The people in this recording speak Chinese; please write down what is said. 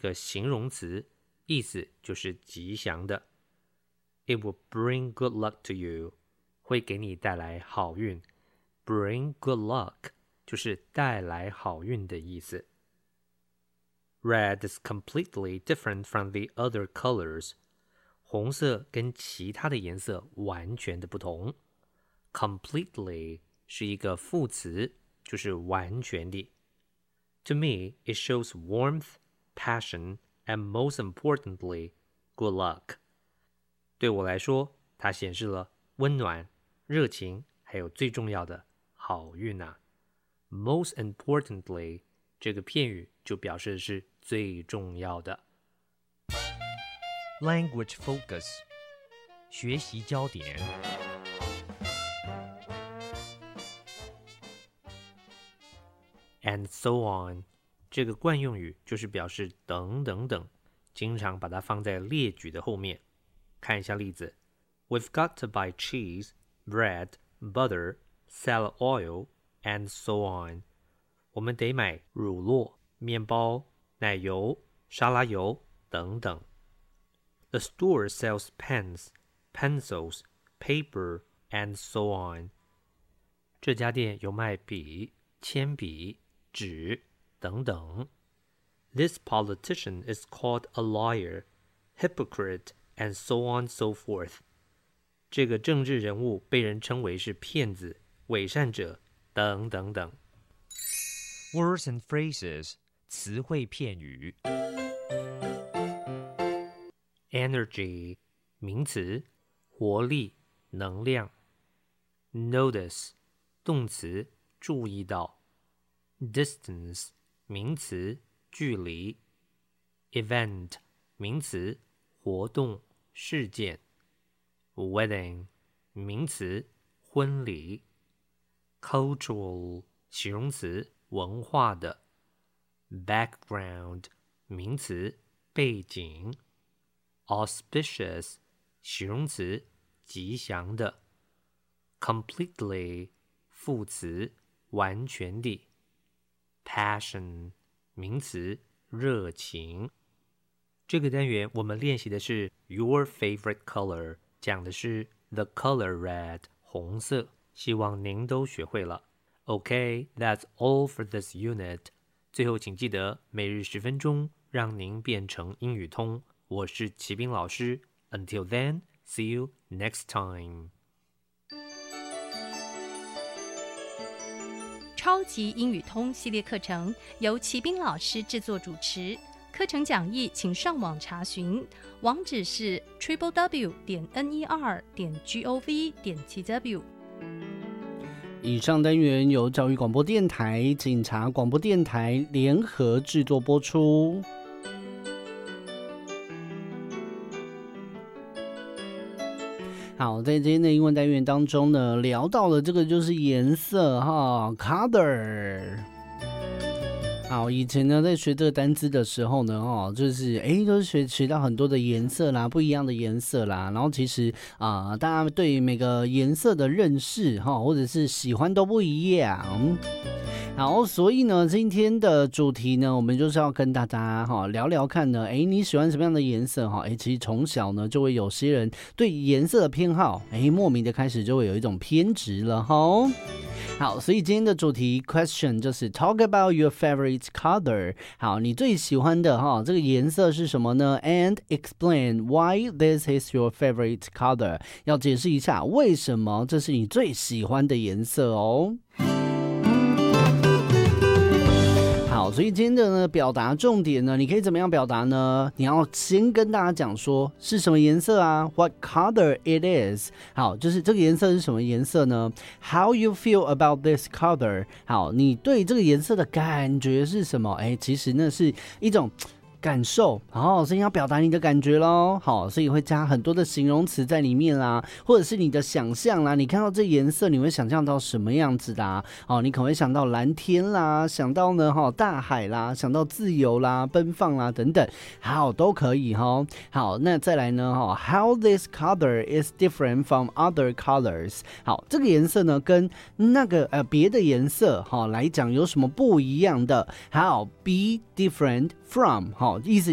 个形容词，意思就是吉祥的。It will bring good luck to you， 会给你带来好运。Bring good luck 就是带来好运的意思。Red is completely different from the other colors。红色跟其他的颜色完全的不同。Completely 是一个副词，就是完全的。To me, it shows warmth, passion, and most importantly, good luck. 对我来说，它显示了温暖、热情，还有最重要的好运啊。Most importantly 这个片语就表示的是最重要的。 Language focus， 学习焦点。 And so on， 这个惯用语就是表示等等等，经常把它放在列举的后面。看一下例子 ：We've got to buy cheese, bread, butter, salad oil, and so on。我们得买乳酪、面包、奶油、沙拉油等等。The store sells pens, pencils, paper, and so on。这家店有卖笔、铅笔、纸等等。This politician is called a liar, hypocrite, and so on so forth。这个政治人物被人称为是骗子、伪善者等等等。 Words and phrases， 词汇片语。 Energy 名词，活力、能量。Notice 动词，注意到。Distance 名词，距离。Event 名词，活动、事件。Wedding 名词，婚礼。Cultural 形容词，文化的。Background 名词，背景。Auspicious 形容词，吉祥的。Completely 副词，完全的。Passion 名词，热情。这个单元我们练习的是 Your favorite color， 讲的是 The color red， 红色。希望您都学会了。Okay, that's all for this unit。 最后请记得每日10分钟，让您变成英语通。我是齐斌老师。Until then, see you next time。 超级英语通系列课程由齐斌老师制作主持，课程讲义请上网查询，网址是 www.ner.gov.tw。 以上单元由教育广播电台、警察广播电台联合制作播出。好，在今天的英文单元当中呢，聊到了这个就是颜色哈 ，color。好，以前呢在学这个单字的时候呢，就是都是学到很多的颜色啦，不一样的颜色啦。然后其实大家对每个颜色的认识或者是喜欢都不一样。好，所以呢，今天的主题呢，我们就是要跟大家聊聊看呢，你喜欢什么样的颜色其实从小呢，就会有些人对颜色的偏好，莫名的开始就会有一种偏执了齁。好，所以今天的主题 question 就是 talk about your favorite color。好，你最喜欢的这个颜色是什么呢 ？And explain why this is your favorite color。要解释一下为什么这是你最喜欢的颜色哦。好，所以今天的呢表达重点呢，你可以怎么样表达呢？你要先跟大家讲说是什么颜色啊 ？What color it is？ 好，就是这个颜色是什么颜色呢 ？How you feel about this color？ 好，你对这个颜色的感觉是什么？其实那是一种感受，所以要表达你的感觉咯。好，所以会加很多的形容词在里面啦，或者是你的想象啦，你看到这颜色你会想象到什么样子的你可能会想到蓝天啦，想到呢大海啦，想到自由啦，奔放啦等等，好，都可以好，那再来呢how this color is different from other colors。 好，这个颜色呢跟那个别的颜色来讲有什么不一样的？好， be different from， 意思